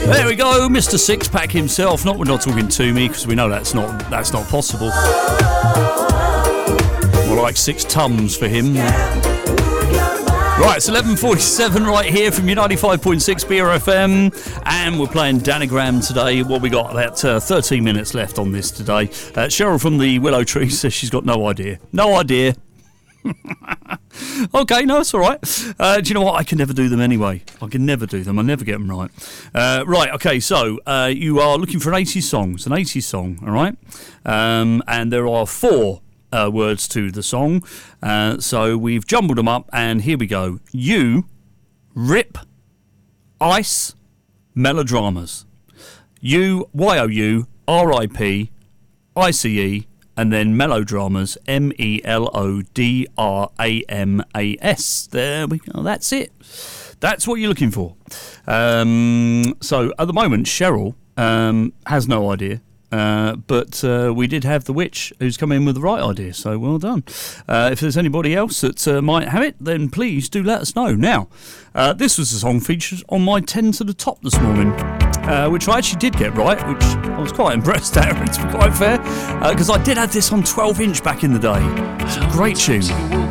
There we go, Mr. Six-Pack himself. We're not talking to me because we know that's not possible. More like 6 tums for him. Right, it's 11:47 right here from your 95.6 BRFM, and we're playing Danagram today. What we got? About 13 minutes left on this today. Cheryl from the Willow Tree says she's got no idea. No idea. Okay, no, it's all right. Do you know what? I can never do them anyway. I can never do them. I never get them right. Right, okay, so you are looking for an 80s song. It's an 80s song, all right? And there are 4 words to the song. So we've jumbled them up, and here we go. You, Rip, Ice, Melodramas. You, Y-O-U, R-I-P, I-C-E, and then Melodramas, M-E-L-O-D-R-A-M-A-S. There we go. That's it. That's what you're looking for. So at the moment, Cheryl has no idea. But we did have the witch who's come in with the right idea, so well done. If there's anybody else that might have it, then please do let us know. Now, this was a song featured on my 10 to the top this morning, which I actually did get right, which I was quite impressed at, to be quite fair, because I did have this on 12-inch back in the day. It's a great tune.